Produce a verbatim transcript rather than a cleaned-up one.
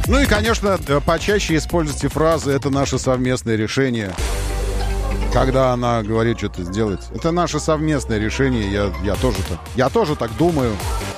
Ну и, конечно, почаще используйте фразы «это наше совместное решение». Когда она говорит что-то сделать. Это наше совместное решение. Я, я тоже так. Я тоже так думаю.